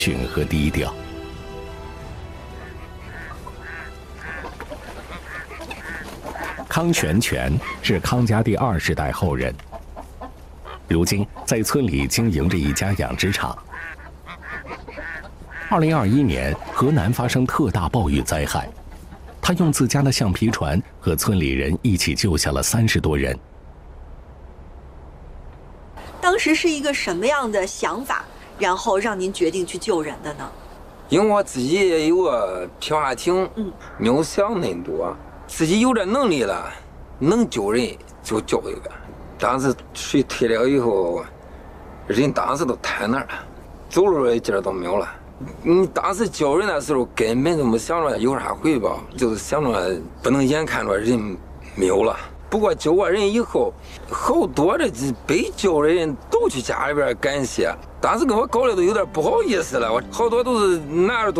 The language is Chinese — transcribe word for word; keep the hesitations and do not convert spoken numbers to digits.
谨和低调。康全全是康家第二十代后人，如今在村里经营着一家养殖场。二零二一年，河南发生特大暴雨灾害，他用自家的橡皮船和村里人一起救下了三十多人。 当时是一个什么样的想法，然后让您决定去救人的呢？ 因为我自己也有个皮划艇，嗯，没有想那么多。自己有这能力了，能救人就救一个。当时水退了以后，人当时都瘫那儿了，走路的劲儿都没有了。你当时救人的时候根本就没想着有啥回报，就是想着不能眼看着人没有了。不过救过人以后，好多的被救的人都去家里边感谢。当时给我搞的都有点不好意思了，我好多都是拿着。